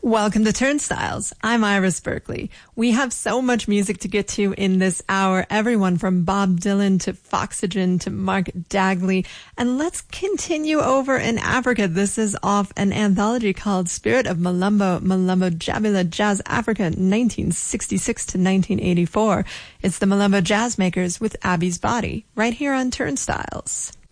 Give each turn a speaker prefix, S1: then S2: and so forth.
S1: Welcome to Turnstiles. I'm Iris Berkeley. We have so much music to get to in this hour. Everyone from Bob Dylan to Foxygen to Mark Dagley. And let's continue over in Africa. This is off an anthology called Spirit of Malumbo, Malumbo Jabila Jazz Africa 1966 to 1984. It's the Malumbo Jazz Makers with Abby's Body right here on Turnstiles.